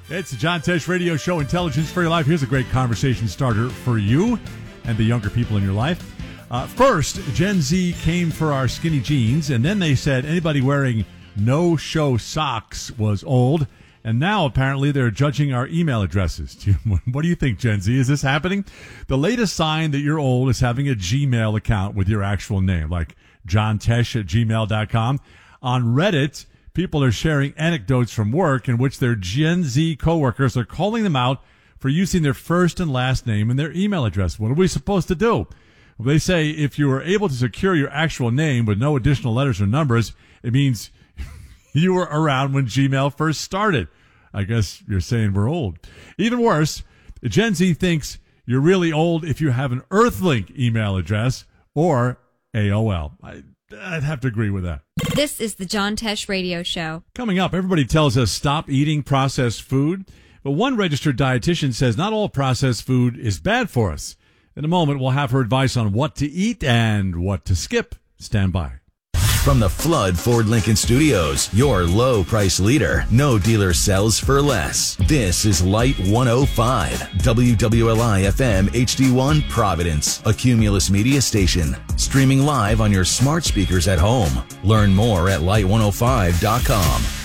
It's the John Tesh Radio Show, Intelligence for Your Life. Here's a great conversation starter for you and the younger people in your life. First, Gen Z came for our skinny jeans, and then they said anybody wearing no-show socks was old. And now, apparently, they're judging our email addresses. What do you think, Gen Z? Is this happening? The latest sign that you're old is having a Gmail account with your actual name, like johntesh@gmail.com. On Reddit, people are sharing anecdotes from work in which their Gen Z coworkers are calling them out for using their first and last name in their email address. What are we supposed to do? Well, they say if you were able to secure your actual name with no additional letters or numbers, it means you were around when Gmail first started. I guess you're saying we're old. Even worse, Gen Z thinks you're really old if you have an Earthlink email address or AOL. I'd have to agree with that. This is the John Tesh Radio Show. Coming up, everybody tells us stop eating processed food. But one registered dietitian says not all processed food is bad for us. In a moment, we'll have her advice on what to eat and what to skip. Stand by. From the Flood Ford Lincoln Studios, your low price leader. No dealer sells for less. This is Light 105, WWLI FM HD1 Providence, a Cumulus media station. Streaming live on your smart speakers at home. Learn more at light105.com.